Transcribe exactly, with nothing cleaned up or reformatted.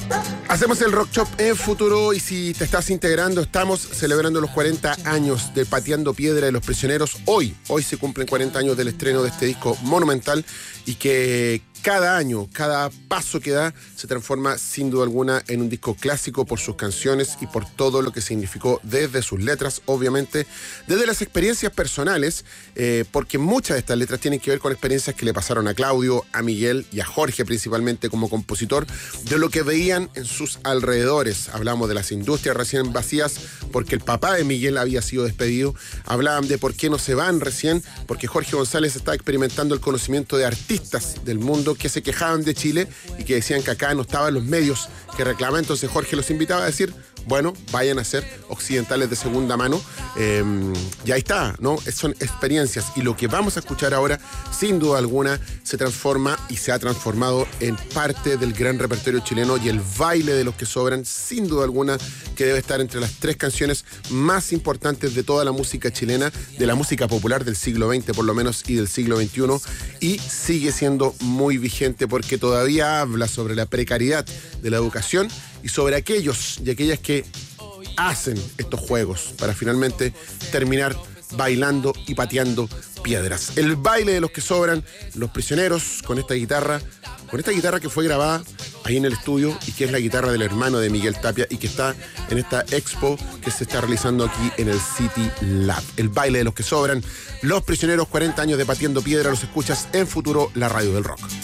Hacemos el Rock Shop en Futuro y si te estás integrando, estamos celebrando los cuarenta años de Pateando Piedra de Los Prisioneros. Hoy, hoy se cumplen cuarenta años del estreno de este disco monumental y que cada año, cada paso que da, se transforma sin duda alguna en un disco clásico por sus canciones y por todo lo que significó desde sus letras, obviamente, desde las experiencias personales, eh, porque muchas de estas letras tienen que ver con experiencias que le pasaron a Claudio, a Miguel y a Jorge principalmente como compositor, de lo que veían en sus alrededores. Hablamos de las industrias recién vacías porque el papá de Miguel había sido despedido. Hablaban de por qué no se van recién, porque Jorge González está experimentando el conocimiento de artistas del mundo que se quejaban de Chile y que decían que acá no estaban los medios que reclamaban. Entonces Jorge los invitaba a decir, bueno, vayan a ser occidentales de segunda mano. Eh, y ahí está, ¿no? Son experiencias. Y lo que vamos a escuchar ahora, sin duda alguna, se transforma y se ha transformado en parte del gran repertorio chileno y el baile de los que sobran, sin duda alguna, que debe estar entre las tres canciones más importantes de toda la música chilena, de la música popular del siglo veinte por lo menos y del siglo veintiuno, y sigue siendo muy vigente porque todavía habla sobre la precariedad de la educación y sobre aquellos y aquellas que hacen estos juegos para finalmente terminar bailando y pateando piedras. El baile de los que sobran, Los Prisioneros, con esta guitarra, con esta guitarra que fue grabada ahí en el estudio y que es la guitarra del hermano de Miguel Tapia y que está en esta expo que se está realizando aquí en el City Lab. El baile de los que sobran, Los Prisioneros, cuarenta años de Pateando Piedra, los escuchas en Futuro, la radio del rock.